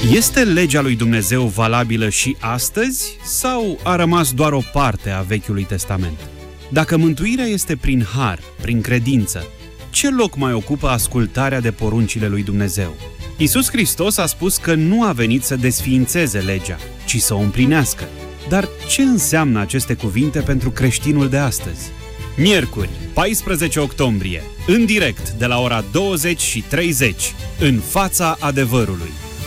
Este legea lui Dumnezeu valabilă și astăzi sau a rămas doar o parte a Vechiului Testament? Dacă mântuirea este prin har, prin credință, ce loc mai ocupă ascultarea de poruncile lui Dumnezeu? Iisus Hristos a spus că nu a venit să desființeze legea, ci să o împlinească. Dar ce înseamnă aceste cuvinte pentru creștinul de astăzi? Miercuri, 14 octombrie, în direct de la ora 20:30, în fața adevărului.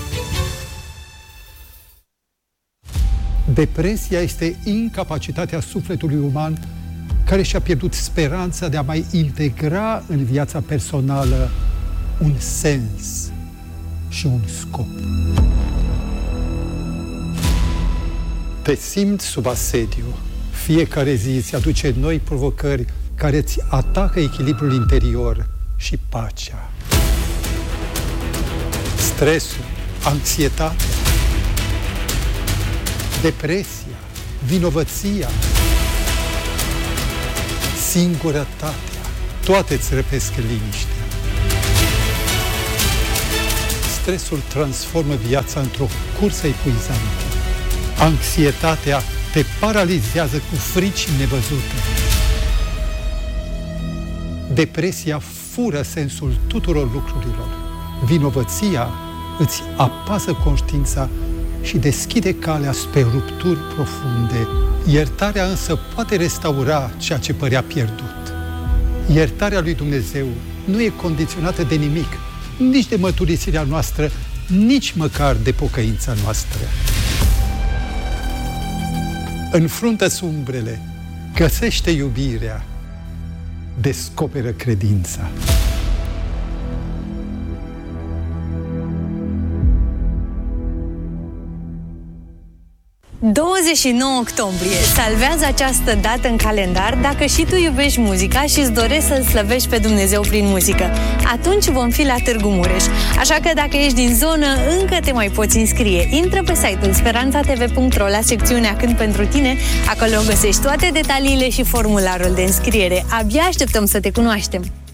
Depresia este incapacitatea sufletului uman care și-a pierdut speranța de a mai integra în viața personală un sens și un scop. Te simți sub asediu. Fiecare zi îți aduce noi provocări care îți atacă echilibrul interior și pacea. Stresul, anxietatea, depresia, vinovăția, singurătatea, toate îți răpesc liniștea. Stresul transformă viața într-o cursă epuizantă. Anxietatea te paralizează cu frici nevăzute. Depresia fură sensul tuturor lucrurilor. Vinovăția îți apasă conștiința și deschide calea spre rupturi profunde. Iertarea însă poate restaura ceea ce părea pierdut. Iertarea lui Dumnezeu nu e condiționată de nimic, nici de mărturisirea noastră, nici măcar de pocăința noastră. Înfruntă-ți umbrele, găsește iubirea, descoperă credința. 29 octombrie. Salvează această dată în calendar dacă și tu iubești muzica și îți dorești să-L slăvești pe Dumnezeu prin muzică. Atunci vom fi la Târgu Mureș. Așa că dacă ești din zonă, încă te mai poți înscrie. Intră pe site-ul speranțatv.ro la secțiunea Cânt pentru tine. Acolo găsești toate detaliile și formularul de înscriere. Abia așteptăm să te cunoaștem!